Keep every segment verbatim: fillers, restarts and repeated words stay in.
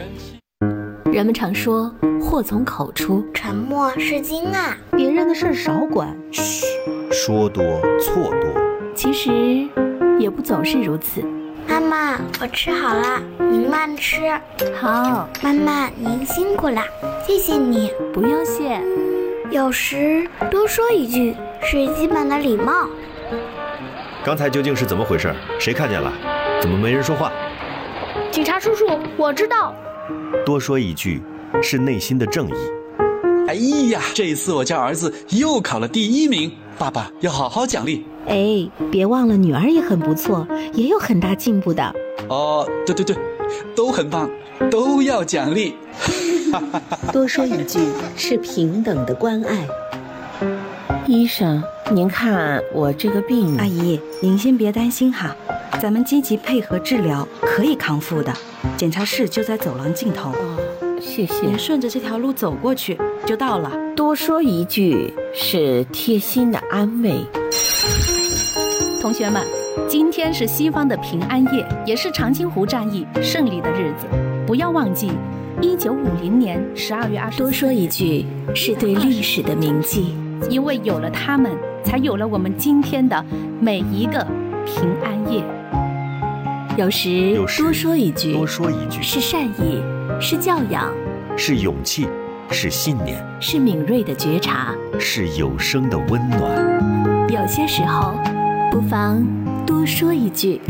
人们常说祸从口出， 沉默是金啊， 别人的事少管， 嘘，说多错多。 其实也不总是如此。 妈妈，我吃好了，您慢吃。 好， 妈妈您辛苦了，谢谢你。 不用谢。 有时多说一句是基本的礼貌。 刚才究竟是怎么回事？谁看见了？怎么没人说话？ 警察叔叔，我知道。 多说一句是内心的正义。 哎呀，这一次我家儿子又考了第一名，爸爸要好好奖励。 哎，别忘了女儿也很不错，也有很大进步的。 哦，对对对，都很棒，都要奖励。 多说一句是平等的关爱。 医生，您看我这个病…… 阿姨，您先别担心哈，咱们积极配合治疗，可以康复的。检查室就在走廊尽头。 哦，谢谢。 您顺着这条路走过去就到了。 多说一句是贴心的安慰。 同学们，今天是西方的平安夜，也是长津湖战役胜利的日子。不要忘记，一九五零年十二月二十四日。多说一句是对历史的铭记， 因为有了他们，才有了我们今天的每一个平安夜。 有时有时多说一句， 多说一句是善意，是教养， 是勇气，是信念， 是敏锐的觉察， 是有声的温暖。 有些时候，不妨多说一句。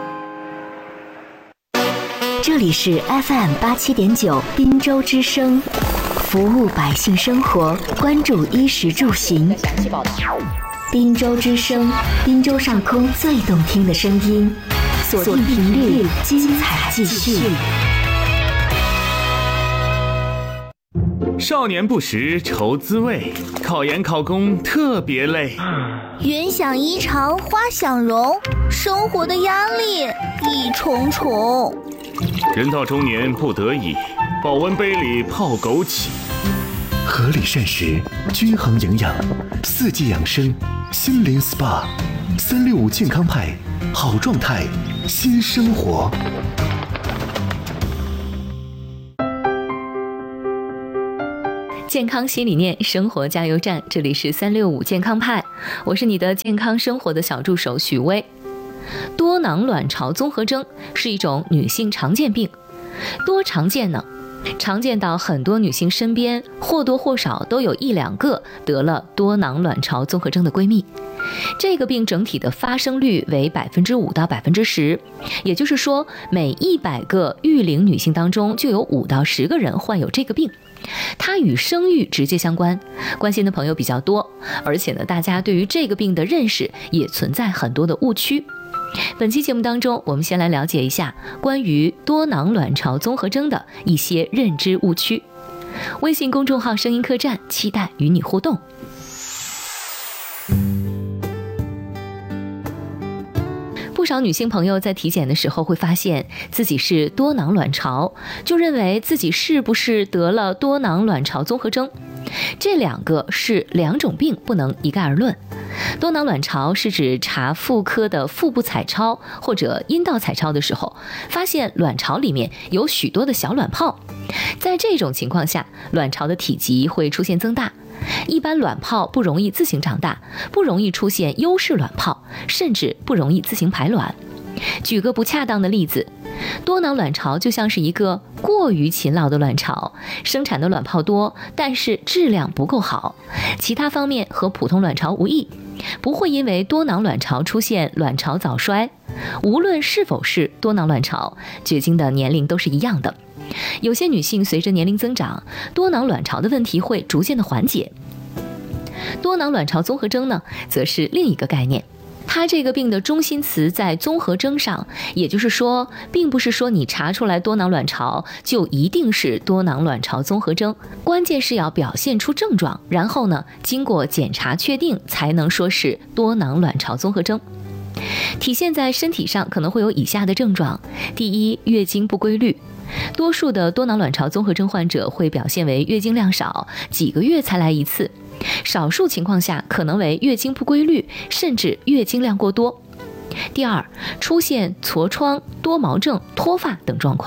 这里是 F M 八七点九滨州之声，服务百姓生活，关注衣食住行。滨州之声，滨州上空最动听的声音。锁定频率，精彩继续。 少年不识愁滋味，考研考公特别累。 云想衣裳花想容，生活的压力一重重。 人到中年不得已，保温杯里泡枸杞。 合理膳食，均衡营养，四季养生，心灵 S P A， 三六五健康派，好状态，新生活。 健康新理念，生活加油站，这里是三六五健康派，我是你的健康生活的小助手许巍。多囊卵巢综合征是一种女性常见病，多常见呢？常见到很多女性身边或多或少都有一两个得了多囊卵巢综合征的闺蜜。这个病整体的发生率为百分之五到百分之十，也就是说，每一百个育龄女性当中就有五到十个人患有这个病。它与生育直接相关，关心的朋友比较多，而且呢，大家对于这个病的认识也存在很多的误区。本期节目当中，我们先来了解一下关于多囊卵巢综合征的一些认知误区。微信公众号声音客栈，期待与你互动。不少女性朋友在体检的时候会发现自己是多囊卵巢，就认为自己是不是得了多囊卵巢综合征。这两个是两种病，不能一概而论。多囊卵巢是指查妇科的腹部彩超或者阴道彩超的时候，发现卵巢里面有许多的小卵泡，在这种情况下，卵巢的体积会出现增大。一般卵泡不容易自行长大，不容易出现优势卵泡，甚至不容易自行排卵。举个不恰当的例子，多囊卵巢就像是一个过于勤劳的卵巢，生产的卵泡多，但是质量不够好，其他方面和普通卵巢无异，不会因为多囊卵巢出现卵巢早衰。无论是否是多囊卵巢，绝经的年龄都是一样的。有些女性随着年龄增长，多囊卵巢的问题会逐渐的缓解。多囊卵巢综合征呢，则是另一个概念。它这个病的中心词在综合征上，也就是说，并不是说你查出来多囊卵巢就一定是多囊卵巢综合征，关键是要表现出症状，然后呢，经过检查确定才能说是多囊卵巢综合征。体现在身体上可能会有以下的症状：第一，月经不规律。多数的多囊卵巢综合征患者会表现为月经量少，几个月才来一次，少数情况下可能为月经不规律，甚至月经量过多。第二，出现痤疮、多毛症、脱发等状况。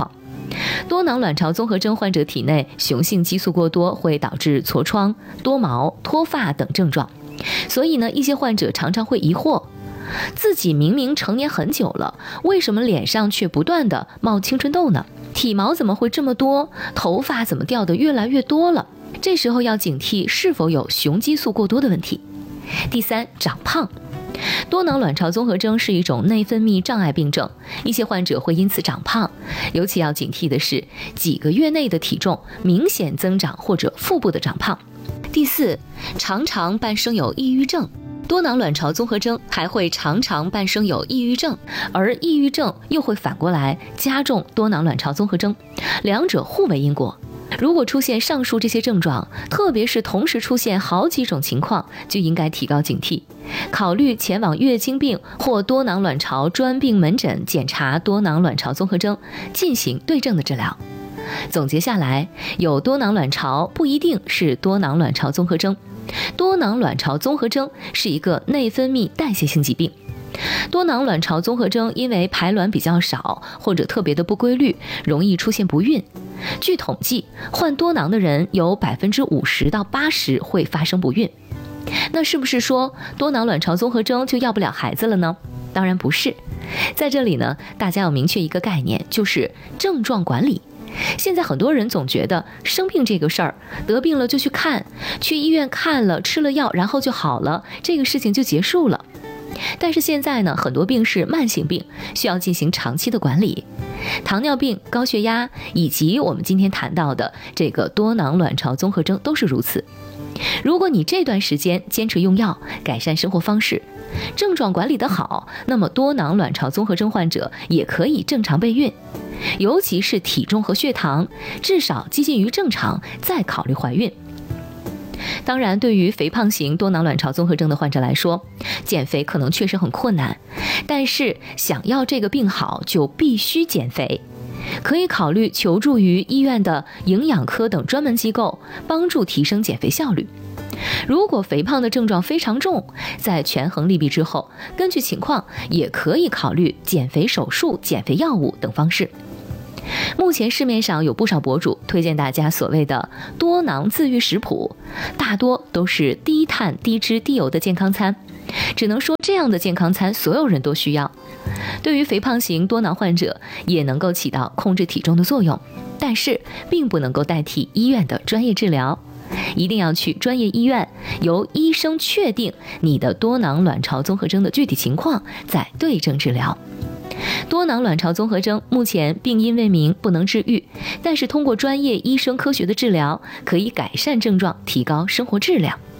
多囊卵巢综合征患者体内雄性激素过多会导致痤疮、多毛、脱发等症状，所以呢，一些患者常常会疑惑，自己明明成年很久了，为什么脸上却不断的冒青春痘呢？体毛怎么会这么多？头发怎么掉得越来越多了？这时候要警惕是否有雄激素过多的问题。第三，长胖。多囊卵巢综合征是一种内分泌障碍病症，一些患者会因此长胖，尤其要警惕的是几个月内的体重明显增长或者腹部的长胖。第四，常常伴生有抑郁症。多囊卵巢综合征还会常常伴生有抑郁症，而抑郁症又会反过来加重多囊卵巢综合征，两者互为因果。如果出现上述这些症状，特别是同时出现好几种情况，就应该提高警惕，考虑前往月经病或多囊卵巢专病门诊检查多囊卵巢综合征，进行对症的治疗。总结下来，有多囊卵巢不一定是多囊卵巢综合征，多囊卵巢综合征是一个内分泌代谢性疾病。多囊卵巢综合征因为排卵比较少或者特别的不规律，容易出现不孕。据统计，患多囊的人有百分之五十到八十会发生不孕。那是不是说多囊卵巢综合征就要不了孩子了呢？当然不是。在这里呢，大家要明确一个概念，就是症状管理。现在很多人总觉得生病这个事儿，得病了就去看，去医院看了，吃了药，然后就好了，这个事情就结束了。但是现在呢，很多病是慢性病，需要进行长期的管理。糖尿病、高血压以及我们今天谈到的这个多囊卵巢综合征都是如此。如果你这段时间坚持用药，改善生活方式，症状管理得好，那么多囊卵巢综合征患者也可以正常备孕。尤其是体重和血糖至少接近于正常，再考虑怀孕。当然，对于肥胖型多囊卵巢综合征的患者来说，减肥可能确实很困难，但是想要这个病好，就必须减肥。可以考虑求助于医院的营养科等专门机构，帮助提升减肥效率。如果肥胖的症状非常重，在权衡利弊之后，根据情况也可以考虑减肥手术、减肥药物等方式。目前市面上有不少博主推荐大家所谓的多囊自愈食谱，大多都是低碳、低脂、低油的健康餐。只能说这样的健康餐所有人都需要，对于肥胖型多囊患者也能够起到控制体重的作用，但是并不能够代替医院的专业治疗。一定要去专业医院，由医生确定你的多囊卵巢综合征的具体情况，再对症治疗。多囊卵巢综合征目前病因未明，不能治愈，但是通过专业医生科学的治疗，可以改善症状，提高生活质量。